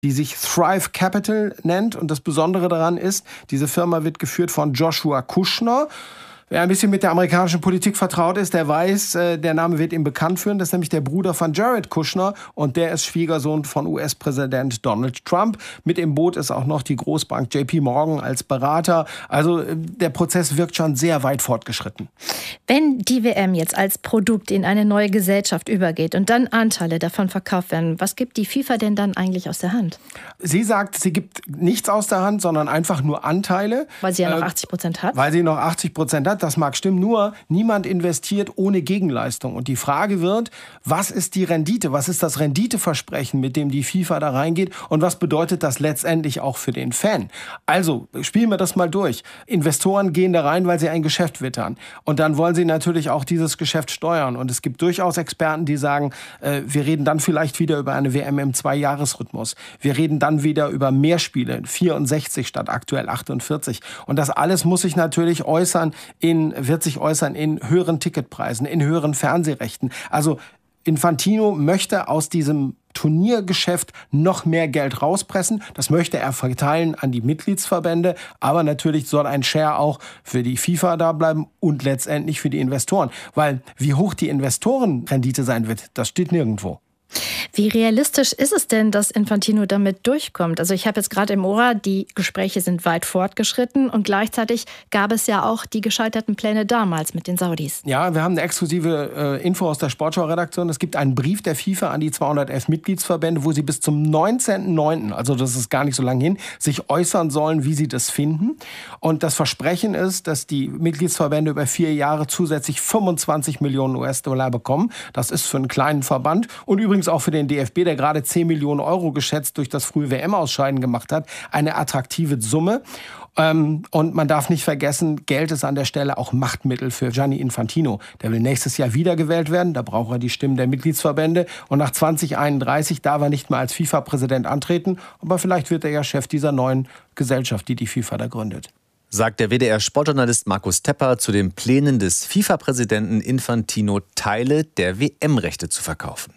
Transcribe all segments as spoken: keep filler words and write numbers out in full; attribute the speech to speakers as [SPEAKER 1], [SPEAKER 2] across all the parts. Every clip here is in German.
[SPEAKER 1] die sich Thrive Capital nennt. Und das Besondere daran ist, diese Firma wird geführt von Joshua Kushner. Wer ein bisschen mit der amerikanischen Politik vertraut ist, der weiß, äh, der Name wird ihm bekannt führen. Das ist nämlich der Bruder von Jared Kushner und der ist Schwiegersohn von U S-Präsident Donald Trump. Mit im Boot ist auch noch die Großbank J P Morgan als Berater. Also äh, der Prozess wirkt schon sehr weit fortgeschritten.
[SPEAKER 2] Wenn die W M jetzt als Produkt in eine neue Gesellschaft übergeht und dann Anteile davon verkauft werden, was gibt die FIFA denn dann eigentlich aus der Hand?
[SPEAKER 1] Sie sagt, sie gibt nichts aus der Hand, sondern einfach nur Anteile.
[SPEAKER 2] Weil sie ja noch achtzig Prozent hat?
[SPEAKER 1] Weil sie noch achtzig Prozent hat. Das mag stimmen, nur niemand investiert ohne Gegenleistung. Und die Frage wird, was ist die Rendite? Was ist das Renditeversprechen, mit dem die FIFA da reingeht? Und was bedeutet das letztendlich auch für den Fan? Also, spielen wir das mal durch. Investoren gehen da rein, weil sie ein Geschäft wittern. Und dann wollen sie natürlich auch dieses Geschäft steuern. Und es gibt durchaus Experten, die sagen, äh, wir reden dann vielleicht wieder über eine W M im Zwei-Jahres-Rhythmus. Wir reden dann wieder über mehr Spiele, vierundsechzig statt aktuell achtundvierzig. Und das alles muss sich natürlich äußern in wird sich äußern in höheren Ticketpreisen, in höheren Fernsehrechten. Also Infantino möchte aus diesem Turniergeschäft noch mehr Geld rauspressen. Das möchte er verteilen an die Mitgliedsverbände. Aber natürlich soll ein Share auch für die FIFA da bleiben und letztendlich für die Investoren. Weil wie hoch die Investorenrendite sein wird, das steht nirgendwo.
[SPEAKER 2] Wie realistisch ist es denn, dass Infantino damit durchkommt? Also ich habe jetzt gerade im Ohr, die Gespräche sind weit fortgeschritten und gleichzeitig gab es ja auch die gescheiterten Pläne damals mit den Saudis.
[SPEAKER 1] Ja, wir haben eine exklusive äh, Info aus der Sportschau-Redaktion. Es gibt einen Brief der FIFA an die zweihundertelf Mitgliedsverbände, wo sie bis zum neunzehnten neunten, also das ist gar nicht so lange hin, sich äußern sollen, wie sie das finden. Und das Versprechen ist, dass die Mitgliedsverbände über vier Jahre zusätzlich fünfundzwanzig Millionen U S-Dollar bekommen. Das ist für einen kleinen Verband und übrigens auch für den D F B, der gerade zehn Millionen Euro geschätzt durch das frühe W M-Ausscheiden gemacht hat, eine attraktive Summe. Ähm, und man darf nicht vergessen, Geld ist an der Stelle auch Machtmittel für Gianni Infantino. Der will nächstes Jahr wiedergewählt werden, da braucht er die Stimmen der Mitgliedsverbände. Und nach zwanzig einunddreißig darf er nicht mehr als FIFA-Präsident antreten, aber vielleicht wird er ja Chef dieser neuen Gesellschaft, die die FIFA da gründet.
[SPEAKER 3] Sagt der W D R-Sportjournalist Markus Tepper zu den Plänen des FIFA-Präsidenten Infantino, Teile der W M-Rechte zu verkaufen.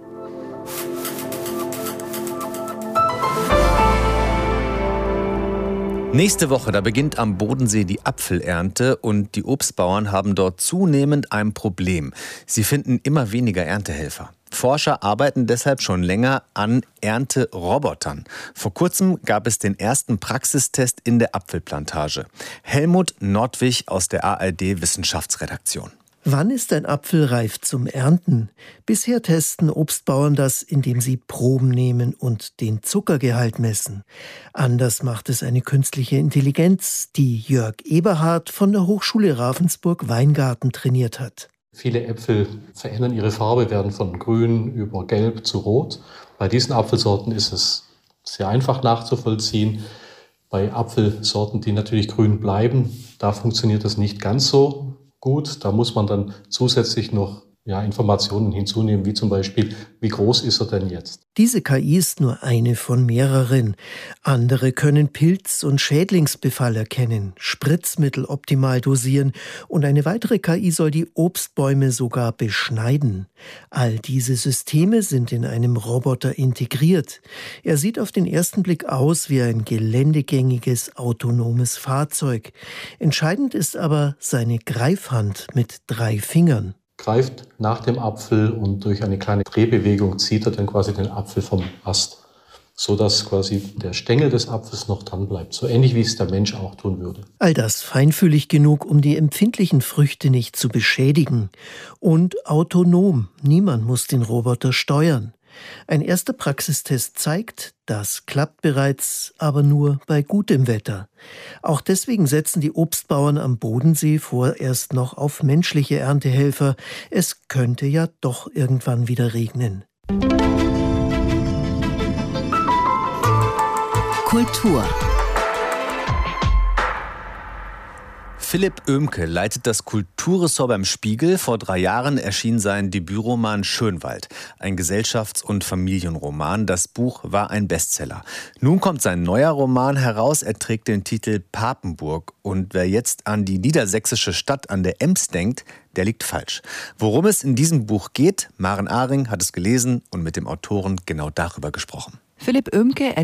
[SPEAKER 3] Nächste Woche, da beginnt am Bodensee die Apfelernte und die Obstbauern haben dort zunehmend ein Problem. Sie finden immer weniger Erntehelfer. Forscher arbeiten deshalb schon länger an Ernterobotern. Vor kurzem gab es den ersten Praxistest in der Apfelplantage. Helmut Nordwig aus der A R D-Wissenschaftsredaktion.
[SPEAKER 4] Wann ist ein Apfel reif zum Ernten? Bisher testen Obstbauern das, indem sie Proben nehmen und den Zuckergehalt messen. Anders macht es eine künstliche Intelligenz, die Jörg Eberhard von der Hochschule Ravensburg-Weingarten trainiert hat.
[SPEAKER 5] Viele Äpfel verändern ihre Farbe, werden von grün über gelb zu rot. Bei diesen Apfelsorten ist es sehr einfach nachzuvollziehen. Bei Apfelsorten, die natürlich grün bleiben, da funktioniert das nicht ganz so gut. Da muss man dann zusätzlich noch ja, Informationen hinzunehmen, wie zum Beispiel, wie groß ist er denn jetzt?
[SPEAKER 4] Diese K I ist nur eine von mehreren. Andere können Pilz- und Schädlingsbefall erkennen, Spritzmittel optimal dosieren und eine weitere K I soll die Obstbäume sogar beschneiden. All diese Systeme sind in einem Roboter integriert. Er sieht auf den ersten Blick aus wie ein geländegängiges, autonomes Fahrzeug. Entscheidend ist aber seine Greifhand mit drei Fingern.
[SPEAKER 5] Greift nach dem Apfel und durch eine kleine Drehbewegung zieht er dann quasi den Apfel vom Ast, sodass quasi der Stängel des Apfels noch dran bleibt, so ähnlich wie es der Mensch auch tun würde.
[SPEAKER 4] All das feinfühlig genug, um die empfindlichen Früchte nicht zu beschädigen. Und autonom, niemand muss den Roboter steuern. Ein erster Praxistest zeigt, das klappt bereits, aber nur bei gutem Wetter. Auch deswegen setzen die Obstbauern am Bodensee vorerst noch auf menschliche Erntehelfer. Es könnte ja doch irgendwann wieder regnen.
[SPEAKER 6] Kultur.
[SPEAKER 3] Philipp Oehmke leitet das Kulturressort beim Spiegel. Vor drei Jahren erschien sein Debütroman Schönwald, ein Gesellschafts- und Familienroman. Das Buch war ein Bestseller. Nun kommt sein neuer Roman heraus. Er trägt den Titel Papenburg. Und wer jetzt an die niedersächsische Stadt an der Ems denkt, der liegt falsch. Worum es in diesem Buch geht, Maren Ahring hat es gelesen und mit dem Autoren genau darüber gesprochen.
[SPEAKER 6] Philipp Oemke, er